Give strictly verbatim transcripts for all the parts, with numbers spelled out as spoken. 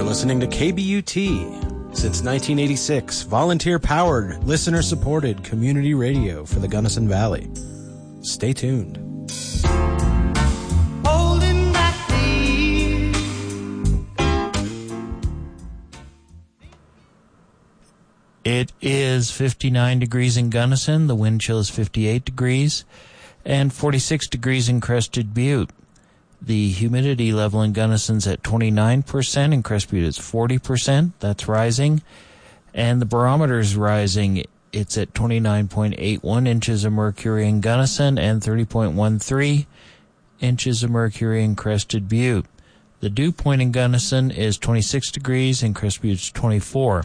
listening to K B U T. Since nineteen eighty-six, volunteer-powered, listener-supported community radio for the Gunnison Valley. Stay tuned. It is fifty-nine degrees in Gunnison, the wind chill is fifty-eight degrees, and forty-six degrees in Crested Butte. The humidity level in Gunnison's at twenty-nine percent, in Crested Butte it's forty percent, that's rising, and the barometer's rising. It's at twenty-nine point eight one inches of mercury in Gunnison and thirty point one three inches of mercury in Crested Butte. The dew point in Gunnison is twenty-six degrees, in Crested Butte it's twenty-four.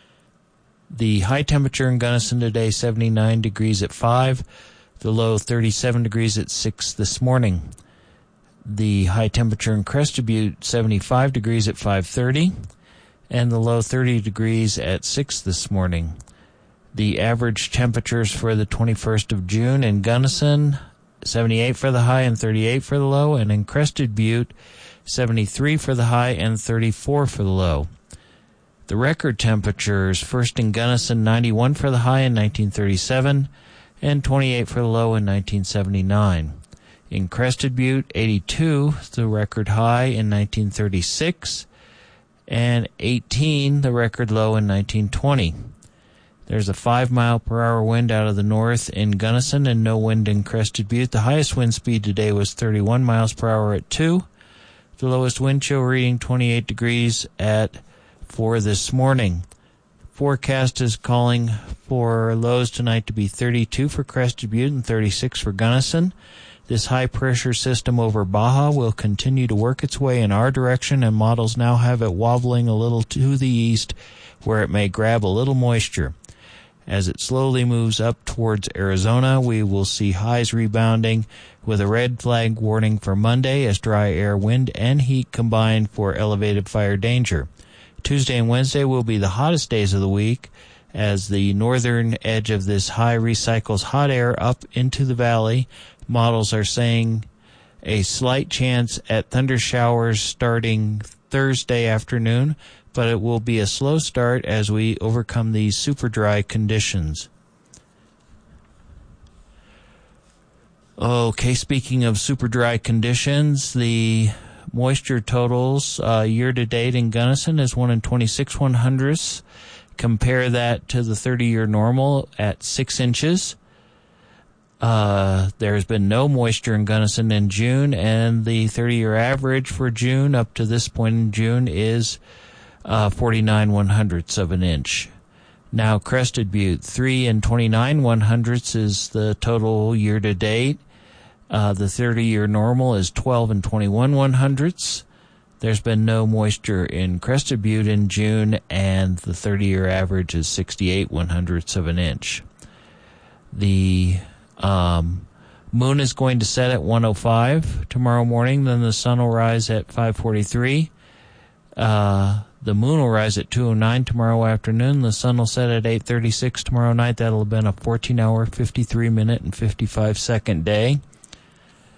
The high temperature in Gunnison today, seventy-nine degrees at five. The low, thirty-seven degrees at six this morning. The high temperature in Crested Butte, seventy-five degrees at five thirty. And the low, thirty degrees at six this morning. The average temperatures for the twenty-first of June in Gunnison, seventy-eight for the high and thirty-eight for the low. And in Crested Butte, seventy-three for the high and thirty-four for the low. The record temperatures, first in Gunnison, ninety-one for the high in nineteen thirty-seven, and twenty-eight for the low in nineteen seventy-nine. In Crested Butte, eighty-two, the record high in nineteen thirty-six, and eighteen, the record low in nineteen twenty. There's a five mile per hour wind out of the north in Gunnison and no wind in Crested Butte. The highest wind speed today was thirty-one miles per hour at two. The lowest wind chill reading twenty-eight degrees at four this morning. Forecast is calling for lows tonight to be thirty-two for Crested Butte and thirty-six for Gunnison. This high-pressure system over Baja will continue to work its way in our direction, and models now have it wobbling a little to the east, where it may grab a little moisture. As it slowly moves up towards Arizona, we will see highs rebounding with a red flag warning for Monday as dry air, wind, and heat combine for elevated fire danger. Tuesday and Wednesday will be the hottest days of the week as the northern edge of this high recycles hot air up into the valley. Models are saying a slight chance at thunder showers starting Thursday afternoon, but it will be a slow start as we overcome these super dry conditions. Okay, speaking of super dry conditions, the moisture totals uh, year-to-date in Gunnison is one in twenty-six one hundredths. Compare that to the thirty-year normal at six inches. Uh, there's been no moisture in Gunnison in June, and the thirty-year average for June up to this point in June is uh, forty-nine one hundredths of an inch. Now Crested Butte, three and twenty-nine one hundredths is the total year-to-date. Uh, the thirty-year normal is twelve and twenty-one one hundredths. There's been no moisture in Crested Butte in June, and the thirty-year average is sixty-eight one hundredths of an inch. The um, moon is going to set at one oh five tomorrow morning, then the sun will rise at five forty-three. Uh, the moon will rise at two oh nine tomorrow afternoon. The sun will set at eight thirty-six tomorrow night. That'll have been a fourteen hour, fifty-three minute, and fifty-five second day.